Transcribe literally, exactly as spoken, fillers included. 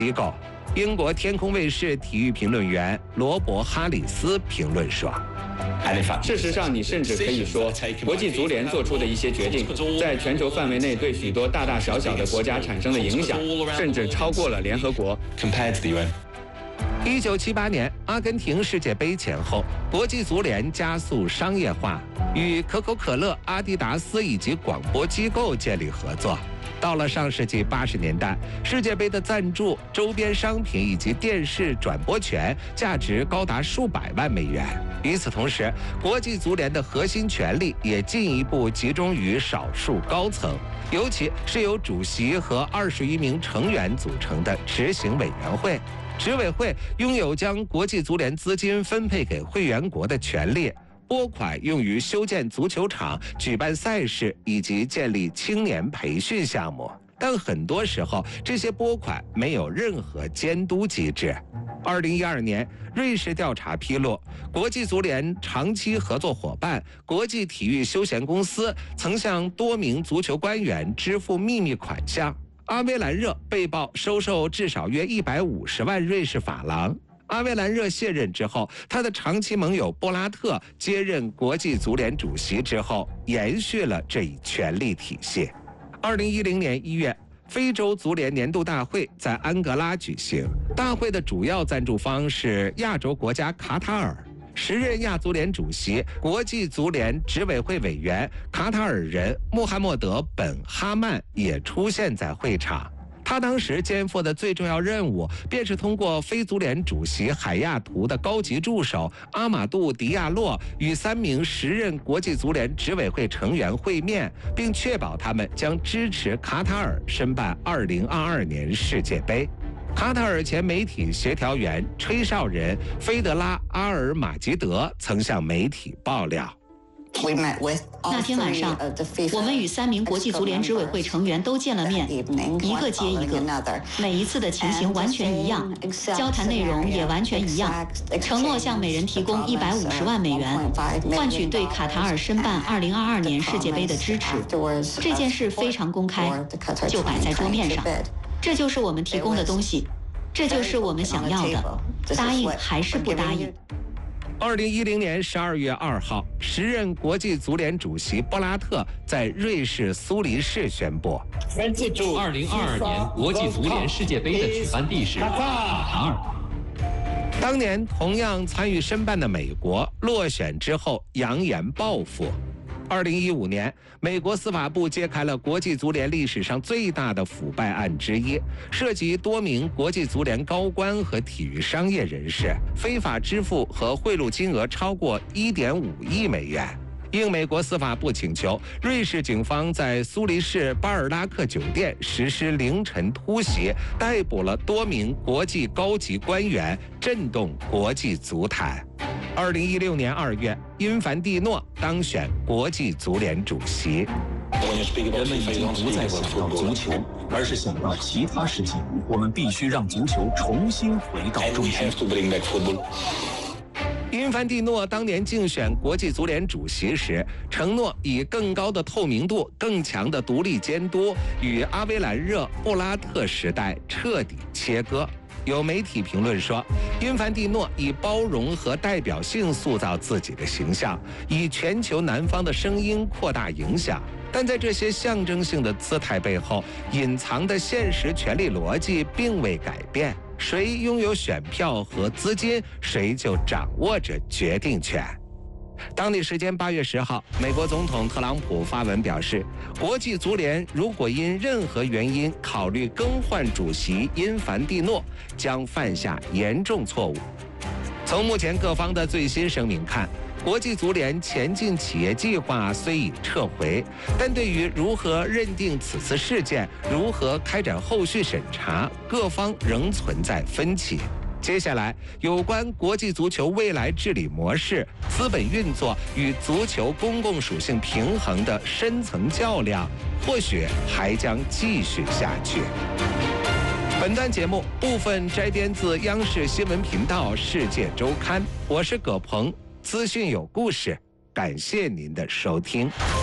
机构。英国天空卫视体育评论员罗伯·哈里斯评论说：“ 事实上，你甚至可以说，国际足联做出的一些决定，在全球范围内对许多大大小小的国家产生的影响，甚至超过了联合国。” 一九七八年阿根廷世界杯前后，国际足联加速商业化，与可口可乐、阿迪达斯以及广播机构建立合作。到了上世纪八十年代，世界杯的赞助、周边商品以及电视转播权价值高达数百万美元。与此同时，国际足联的核心权力也进一步集中于少数高层，尤其是由主席和二十余名成员组成的执行委员会。执委会拥有将国际足联资金分配给会员国的权利。拨款用于修建足球场、举办赛事以及建立青年培训项目，但很多时候这些拨款没有任何监督机制。二零一二年，瑞士调查披露，国际足联长期合作伙伴国际体育休闲公司曾向多名足球官员支付秘密款项。阿维兰热被曝收受至少约一百五十万瑞士法郎。阿维兰热卸任之后，他的长期盟友波拉特接任国际足联主席之后，延续了这一权力体系。二零一零年一月，非洲足联年度大会在安哥拉举行，大会的主要赞助方是亚洲国家卡塔尔。时任亚足联主席、国际足联执委会委员卡塔尔人穆罕默德·本·哈曼也出现在会场。他当时肩负的最重要任务，便是通过非足联主席海亚图的高级助手阿马杜·迪亚洛与三名时任国际足联执委会成员会面，并确保他们将支持卡塔尔申办二零二二年世界杯。卡塔尔前媒体协调员吹哨人菲德拉·阿尔马吉德曾向媒体爆料。 那天晚上，我们与三名国际足联执委会成员都见了面，一个接一个，每一次的情形完全一样，交谈内容也完全一样，承诺向每人提供一百五十万美元，换取对卡塔尔申办二零二二年世界杯的支持。这件事非常公开，就摆在桌面上，这就是我们提供的东西，这就是我们想要的，答应还是不答应？ 二零一零年十二月二号，时任国际足联主席布拉特在瑞士苏黎世宣布， 二零二二年国际足联世界杯的举办地是卡塔尔。 当年同样参与申办的美国落选之后，扬言报复。二零一五年，美国司法部揭开了国际足联历史上最大的腐败案之一，涉及多名国际足联高官和体育商业人士，非法支付和贿赂金额超过一点五亿美元。应美国司法部请求，瑞士警方在苏黎世巴尔拉克酒店实施凌晨突袭，逮捕了多名国际高级官员，震动国际足坛。二零一六年二月，因凡蒂诺当选国际足联主席。 人们已经不再想到足球，而是想到其他事情。我们必须让足球重新回到中心。 因凡蒂诺当年竞选国际足联主席时，承诺以更高的透明度、更强的独立监督，与阿维兰热、布拉特时代彻底切割。有媒体评论说，因凡蒂诺以包容和代表性塑造自己的形象，以全球南方的声音扩大影响。但在这些象征性的姿态背后，隐藏的现实权力逻辑并未改变。谁拥有选票和资金，谁就掌握着决定权。当地时间八月十号，美国总统特朗普发文表示，国际足联如果因任何原因考虑更换主席因凡蒂诺，将犯下严重错误。从目前各方的最新声明看，国际足联前进企业计划虽已撤回，但对于如何认定此次事件、如何开展后续审查，各方仍存在分歧。接下来，有关国际足球未来治理模式、资本运作与足球公共属性平衡的深层较量，或许还将继续下去。本段节目部分摘编自央视新闻频道《世界周刊》，我是葛鹏，资讯有故事，感谢您的收听。